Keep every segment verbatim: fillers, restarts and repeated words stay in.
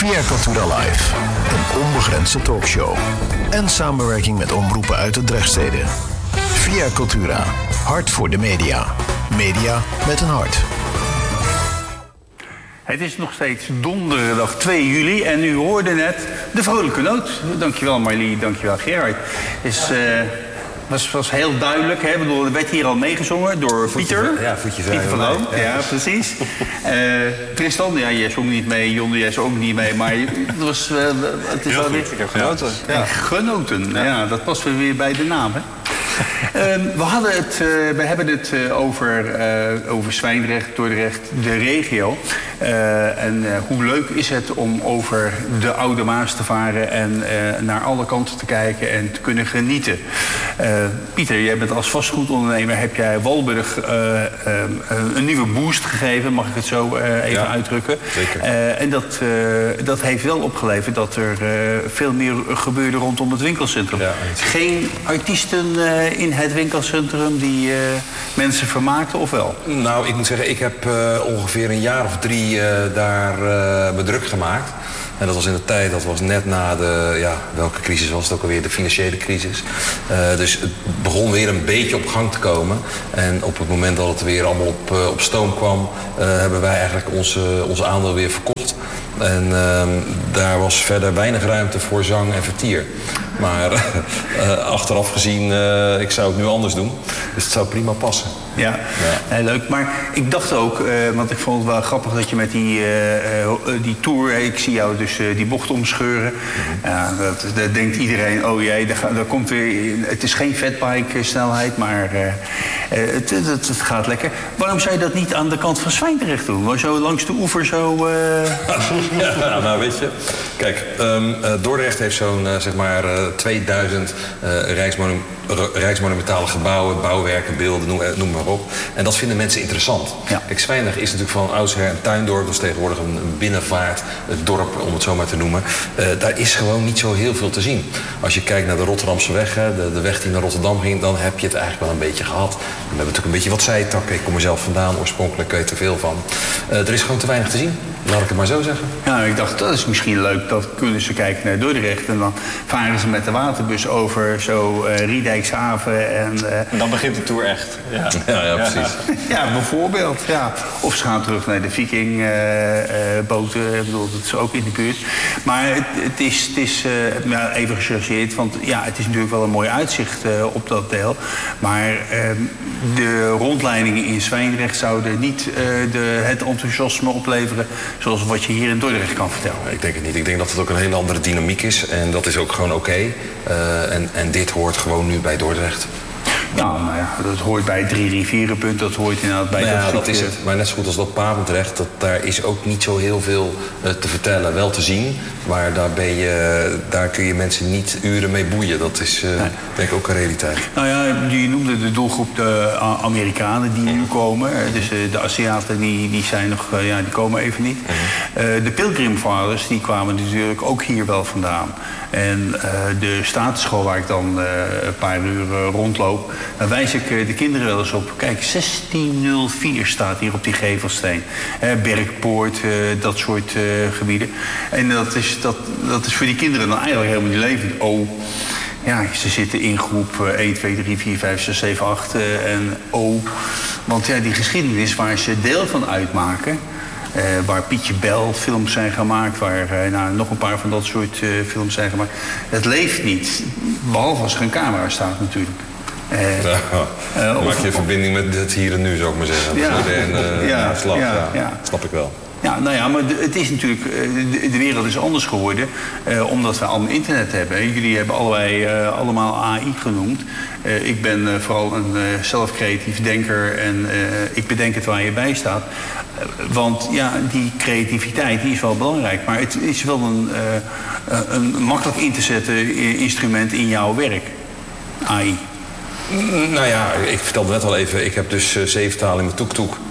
Via Cultura Live, een onbegrensde talkshow. En samenwerking met omroepen uit de Drechtsteden. Via Cultura, hart voor de media. Media met een hart. Het is nog steeds donderdag twee juli en u hoorde net de vrolijke noot. Dankjewel Marlie, dankjewel Gerard. Is, uh, was, was heel duidelijk, hè? Ik bedoel, er werd hier al meegezongen door voetje, Pieter. Ja, voetje Pieter van Loon, ja. ja precies. uh, Tristan, ja, jij zong niet mee, Jonne, jij zong ook niet mee, maar het was... Uh, het is heel wel goed, weer... ik heb genoten. Ja, ja. Genoten, ja. ja, dat past weer bij de naam, hè? Um, we, hadden het, uh, we hebben het uh, over, uh, over Zwijndrecht, Dordrecht, de regio. Uh, en uh, hoe leuk is het om over de Oude Maas te varen en uh, naar alle kanten te kijken en te kunnen genieten. Uh, Pieter, jij bent als vastgoedondernemer, heb jij Walburg uh, uh, een nieuwe boost gegeven, mag ik het zo uh, even ja, uitdrukken. Zeker. Uh, en dat, uh, dat heeft wel opgeleverd dat er uh, veel meer gebeurde rondom het winkelcentrum. Ja, geen artiesten uh, in het winkelcentrum die uh, mensen vermaakten, of wel? Nou, ik moet zeggen, ik heb uh, ongeveer een jaar of drie uh, daar uh, me druk gemaakt. En dat was in de tijd, dat was net na de, ja, welke crisis was het ook alweer, de financiële crisis. Uh, dus het begon weer een beetje op gang te komen. En op het moment dat het weer allemaal op, uh, op stoom kwam, uh, hebben wij eigenlijk onze, onze aandeel weer verkocht. En uh, daar was verder weinig ruimte voor zang en vertier. Maar uh, achteraf gezien, uh, ik zou het nu anders doen. Dus het zou prima passen. Ja, ja. Heel leuk. Maar ik dacht ook, uh, want ik vond het wel grappig dat je met die, uh, uh, die tour, ik zie jou dus uh, die bocht omscheuren. Mm-hmm. Ja, dat, dat denkt iedereen, oh jee, daar, daar komt weer, het is geen fatbike snelheid, maar uh, uh, het, het, het gaat lekker. Waarom zou je dat niet aan de kant van Zwijndrecht doen? Maar zo langs de oever zo... Uh... Ja, nou weet je, kijk, um, uh, Dordrecht heeft zo'n uh, zeg maar uh, tweeduizend uh, rijksmonu- rijksmonumentale gebouwen, bouwwerken, beelden, noem, noem maar op. En dat vinden mensen interessant. Ja. Kijk, Zwijndrecht is natuurlijk van oudsher een tuindorp. Dat is tegenwoordig een, een binnenvaart, het dorp, om het zo maar te noemen. Uh, daar is gewoon niet zo heel veel te zien. Als je kijkt naar de Rotterdamse weg, hè, de, de weg die naar Rotterdam ging, dan heb je het eigenlijk wel een beetje gehad. We hebben natuurlijk een beetje wat zijtakken. Ik kom er zelf vandaan, oorspronkelijk weet er veel van. Uh, er is gewoon te weinig te zien. Laat ik het maar zo zeggen. Ja, ik dacht, dat is misschien leuk. Dat kunnen ze kijken naar Dordrecht. En dan varen ze met de waterbus over zo uh, Riedijkshaven. En, uh, en dan begint de tour echt. Ja, ja, ja precies. Ja, bijvoorbeeld. Ja. Of ze gaan terug naar de vikingboten. Uh, uh, ik bedoel, dat is ook in de buurt. Maar het, het is, het is uh, nou, even gechargeerd. Want ja, het is natuurlijk wel een mooi uitzicht uh, op dat deel. Maar uh, de rondleidingen in Zwijndrecht zouden niet uh, de, het enthousiasme opleveren zoals wat je hier in Dordrecht kan vertellen. Ik denk het niet. Ik denk dat het ook een hele andere dynamiek is. En dat is ook gewoon oké. Okay. Uh, en, en dit hoort gewoon nu bij Dordrecht. Nou, nou ja, dat hoort bij Drie Rivierenpunt, dat hoort inderdaad bij... Nou ja, dat, dat is het. Maar net zo goed als dat Papendrecht, dat, daar is ook niet zo heel veel uh, te vertellen. Wel te zien, maar daar, ben je, daar kun je mensen niet uren mee boeien. Dat is uh, nee. denk ik ook een realiteit. Nou ja, je noemde de doelgroep de Amerikanen die nu komen. Dus uh, de Aziaten die, die zijn nog, uh, ja, die komen even niet. Uh, de Pilgrimfathers die kwamen natuurlijk ook hier wel vandaan. En uh, de Statenschool waar ik dan uh, een paar uur uh, rondloop, dan wijs ik uh, de kinderen wel eens op. Kijk, zestien nul vier staat hier op die gevelsteen. Uh, Berkpoort, uh, dat soort uh, gebieden. En dat is, dat, dat is voor die kinderen dan eigenlijk helemaal niet levend. Oh, ja, ze zitten in groep uh, één, twee, drie, vier, vijf, zes, zeven, acht uh, en oh. Want ja, die geschiedenis waar ze deel van uitmaken... Uh, waar Pietje Bel films zijn gemaakt, waar uh, nou, nog een paar van dat soort uh, films zijn gemaakt. Het leeft niet, behalve als er een camera staat natuurlijk. Uh, ja, uh, dan maak je een verbinding met het hier en nu, zou ik maar zeggen. Ja, dat is een uh, ja, slag, ja, ja, ja. snap ik wel. Ja, nou ja, maar de, het is natuurlijk, de, de wereld is anders geworden, uh, omdat we allemaal internet hebben. Jullie hebben allerlei, uh, allemaal A I genoemd. Uh, ik ben uh, vooral een uh, zelfcreatief denker en uh, ik bedenk het waar je bij staat. Uh, want ja, die creativiteit die is wel belangrijk, maar het is wel een, uh, een makkelijk in te zetten instrument in jouw werk, A I. Nou ja, ik vertelde net al even, ik heb dus uh, zeven talen in mijn toek-toek.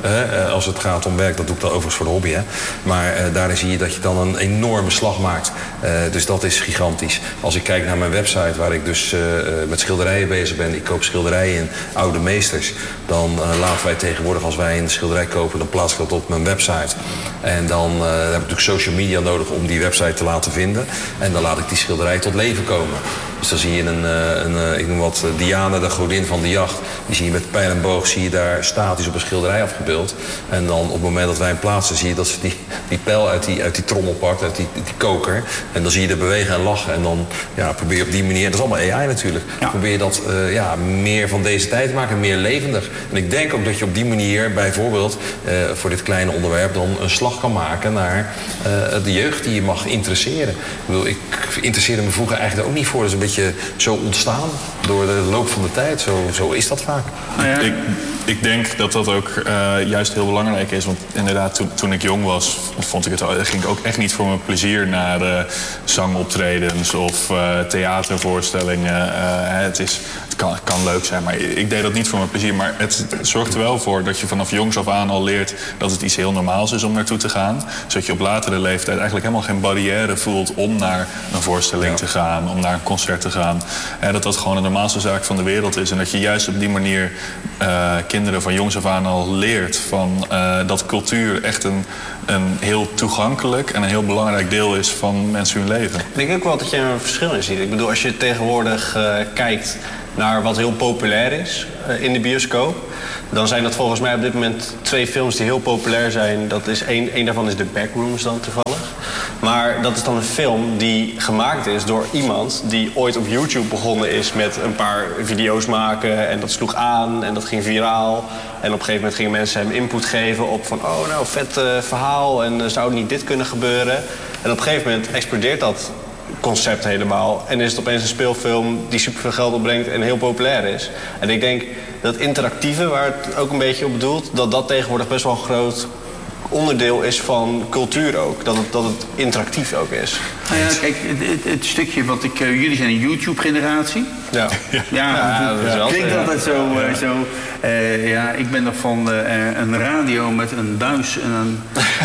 Uh, als het gaat om werk, dat doe ik dan overigens voor de hobby. Hè. Maar uh, daarin zie je dat je dan een enorme slag maakt. Uh, dus dat is gigantisch. Als ik kijk naar mijn website, waar ik dus uh, met schilderijen bezig ben. Ik koop schilderijen in oude meesters. Dan uh, laten wij tegenwoordig, als wij een schilderij kopen, dan plaats ik dat op mijn website. En dan uh, heb ik natuurlijk social media nodig om die website te laten vinden. En dan laat ik die schilderij tot leven komen. Dus dan zie je een, een, een ik noem wat, Diana, de godin van de jacht. Die zie je met pijl en boog, zie je daar statisch op een schilderij afgebeeld. En dan op het moment dat wij hem plaatsen, zie je dat ze die, die pijl uit die, uit die trommel pakt, uit die, die koker. En dan zie je er bewegen en lachen. En dan ja, probeer je op die manier, dat is allemaal A I natuurlijk, ja. probeer je dat uh, ja, meer van deze tijd te maken, meer levendig. En ik denk ook dat je op die manier bijvoorbeeld uh, voor dit kleine onderwerp dan een slag kan maken naar uh, de jeugd die je mag interesseren. Ik bedoel, ik interesseerde me vroeger eigenlijk ook niet voor. Dat is een beetje zo ontstaan door de loop van de tijd. Zo, zo is dat vaak. Nou ja, ik, ik denk dat dat ook uh, juist heel belangrijk is. Want inderdaad, toen, toen ik jong was, vond ik het, ging ik ook echt niet voor mijn plezier naar uh, zangoptredens of uh, theatervoorstellingen. Uh, het, is, het, kan, het kan leuk zijn, maar ik deed dat niet voor mijn plezier. Maar het zorgt er wel voor dat je vanaf jongs af aan al leert dat het iets heel normaals is om naartoe te gaan. Zodat je op latere leeftijd eigenlijk helemaal geen barrière voelt om naar een voorstelling ja. te gaan, om naar een concert te gaan. En dat dat gewoon de normaalste zaak van de wereld is. En dat je juist op die manier uh, kinderen van jongs af aan al leert van uh, dat cultuur echt een, een heel toegankelijk en een heel belangrijk deel is van mensen hun leven. Ik denk ook wel dat je er een verschil in ziet. Ik bedoel, als je tegenwoordig uh, kijkt naar wat heel populair is uh, in de bioscoop, dan zijn dat volgens mij op dit moment twee films die heel populair zijn. Dat is één, één daarvan is The Backrooms dan toevallig. Maar dat is dan een film die gemaakt is door iemand die ooit op YouTube begonnen is met een paar video's maken. En dat sloeg aan en dat ging viraal. En op een gegeven moment gingen mensen hem input geven op van, oh nou, vet uh, verhaal en uh, zou niet dit kunnen gebeuren. En op een gegeven moment explodeert dat concept helemaal. En is het opeens een speelfilm die superveel geld opbrengt en heel populair is. En ik denk dat interactieve, waar het ook een beetje op bedoelt, dat dat tegenwoordig best wel een groot onderdeel is van cultuur ook. Dat het, dat het interactief ook is. Nou ja, kijk, het, het, het stukje wat ik... Uh, jullie zijn een YouTube-generatie. Ja. Ja, ja, dat is wel klinkt ja. altijd zo... Uh, zo uh, ja, ik ben nog van uh, een radio met een buis en een...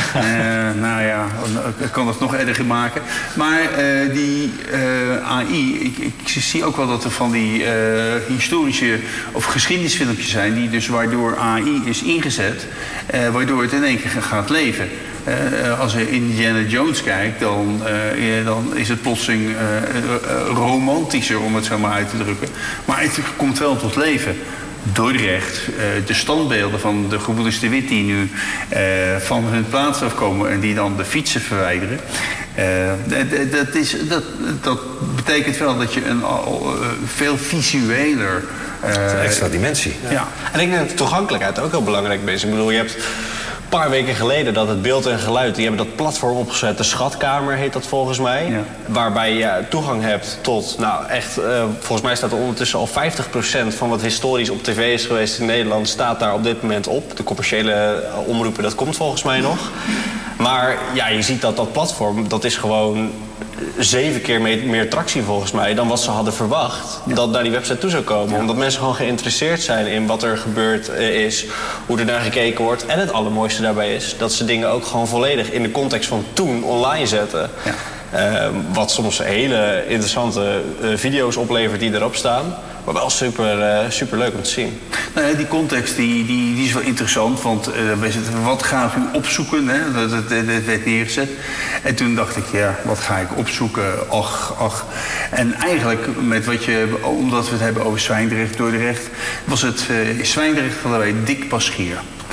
uh, nou ja, ik kan dat nog erger maken. Maar uh, die uh, A I... Ik, ik zie ook wel dat er van die uh, historische of geschiedenisfilmpjes zijn... die dus waardoor A I is ingezet... Uh, waardoor het in één keer gaat leven. Uh, als je Indiana Jones kijkt, dan, uh, dan is het plotseling uh, uh, romantischer, om het zo maar uit te drukken. Maar het komt wel tot leven. Dordrecht, uh, de standbeelden van de gebroeders de Wit die nu uh, van hun plaats afkomen en die dan de fietsen verwijderen. Uh, dat, dat, is, dat, dat betekent wel dat je een al, uh, veel visueler... Uh, een extra dimensie. Ja. Ja. En ik denk dat de toegankelijkheid ook heel belangrijk is. Ik bedoel, je hebt een paar weken geleden dat het beeld en geluid, die hebben dat platform opgezet, de Schatkamer heet dat volgens mij. Ja. Waarbij je toegang hebt tot, nou echt, uh, volgens mij staat er ondertussen al vijftig procent van wat historisch op tv is geweest in Nederland, staat daar op dit moment op. De commerciële omroepen, dat komt volgens mij nog. Maar ja, je ziet dat dat platform, dat is gewoon zeven keer meer, meer tractie volgens mij dan wat ze hadden verwacht ja. dat naar die website toe zou komen. Ja. Omdat mensen gewoon geïnteresseerd zijn in wat er gebeurd is, hoe er naar gekeken wordt. En het allermooiste daarbij is dat ze dingen ook gewoon volledig in de context van toen online zetten. Ja. Uh, wat soms hele interessante uh, video's oplevert die erop staan. Maar wel super, uh, super leuk om te zien. Nou ja, die context die, die, die is wel interessant. Want uh, wat gaat u opzoeken? Hè? Dat, dat, dat werd neergezet. En toen dacht ik, ja, wat ga ik opzoeken? Ach, ach. En eigenlijk, met wat je, omdat we het hebben over Zwijndrecht, Dordrecht, was het uh, Zwijndrecht hadden wij Dick Paschier.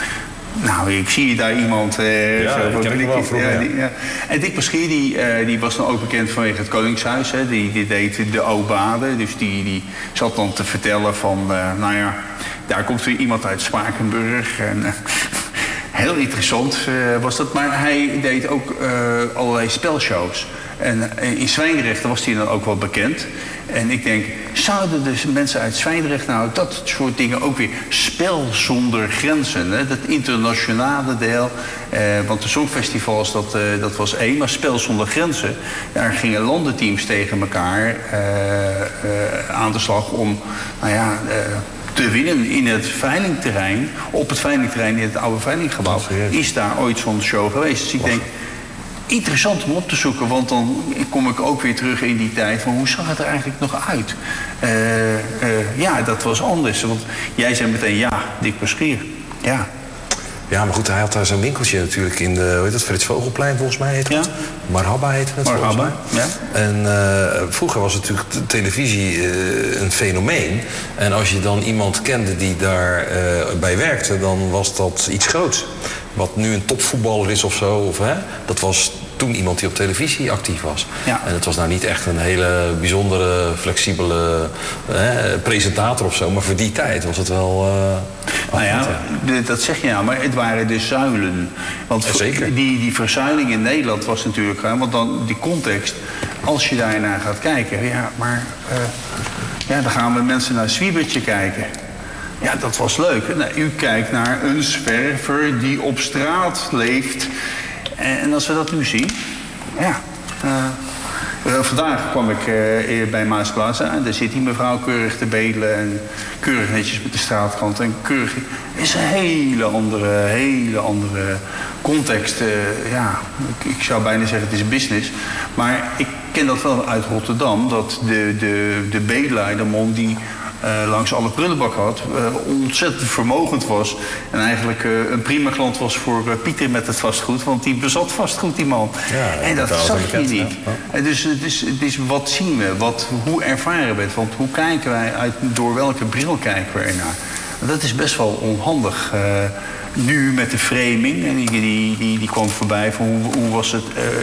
Nou, ik zie daar iemand... Uh, ja, zo, ik ken hem wel vroeger. Ja, die, ja. En Dick Paschier, die, uh, die was dan ook bekend vanwege het Koningshuis. Hè. Die, die deed de Obade. Dus die, die zat dan te vertellen van... Uh, nou ja, daar komt weer iemand uit Spakenburg. En, uh, heel interessant uh, was dat. Maar hij deed ook uh, allerlei spelshows. En uh, in Zwijndrecht was hij dan ook wel bekend. En ik denk, zouden dus mensen uit Zwijndrecht nou dat soort dingen ook weer spel zonder grenzen, hè? Dat internationale deel, eh, want de songfestivals dat, eh, dat was één, maar spel zonder grenzen, daar gingen landenteams tegen elkaar eh, eh, aan de slag om, nou ja, eh, te winnen in het veilingterrein, op het veilingterrein in het oude veilinggebouw, is daar ooit zo'n show geweest. Dus ik denk, interessant om op te zoeken, want dan kom ik ook weer terug in die tijd van hoe zag het er eigenlijk nog uit? Uh, uh, ja, dat was anders. Want jij zei meteen, ja, Dick Paschier. Ja. Ja, maar goed, hij had daar zo'n winkeltje natuurlijk in de, hoe heet dat, Frits Vogelplein volgens mij heet het. Ja. Marhaba heette het volgens mij. Ja. En uh, vroeger was natuurlijk de televisie uh, een fenomeen. En als je dan iemand kende die daarbij uh, bij werkte, dan was dat iets groots. Wat nu een topvoetballer is of zo, of, hè, dat was toen iemand die op televisie actief was. Ja. En het was nou niet echt een hele bijzondere, flexibele hè, presentator of zo, maar voor die tijd was het wel... Uh, nou ja, ja, dat zeg je nou, maar het waren de zuilen. Want ja, zeker. Die, die verzuiling in Nederland was natuurlijk, want dan die context, als je daarnaar gaat kijken, ja, maar uh, ja, dan gaan we mensen naar Zwiebertje kijken. Ja, dat was leuk. Nou, u kijkt naar een zwerver die op straat leeft. En, en als we dat nu zien, ja. Uh, uh, vandaag kwam ik uh, bij Maasplaza en daar zit die mevrouw keurig te bedelen en keurig netjes met de straatkant. En keurig is een hele andere, hele andere context. Uh, ja, ik, ik zou bijna zeggen het is business. Maar ik ken dat wel uit Rotterdam, dat de, de, de bedelaar, de man die Uh, langs alle prullenbak had, uh, ontzettend vermogend was. En eigenlijk uh, een prima klant was voor uh, Pieter met het vastgoed, want die bezat vastgoed, die man. Ja, en dat zag je bekend, niet. Ja. En dus het is, het is wat zien we, wat, hoe ervaren we het, want hoe kijken wij, uit, door welke bril kijken we ernaar. Dat is best wel onhandig. Uh, nu met de framing, en die, die, die, die kwam voorbij van hoe, hoe was het uh,